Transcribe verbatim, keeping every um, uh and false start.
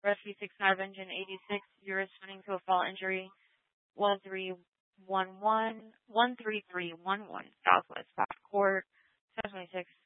Rescue six Nav Engine eighty-six, you're responding to a fall injury, one three one one, one three three one one Southwest South Court, seven twenty-six